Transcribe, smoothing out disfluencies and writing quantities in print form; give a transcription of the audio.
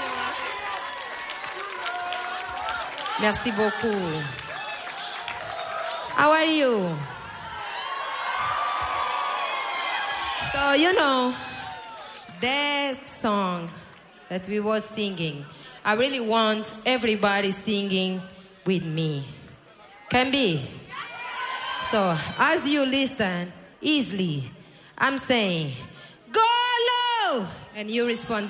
Merci beaucoup. How are you? So, you know, that song that we were singing, I really want everybody singing with me. Can be? So, as you listen easily, I'm saying, go low! And you respond.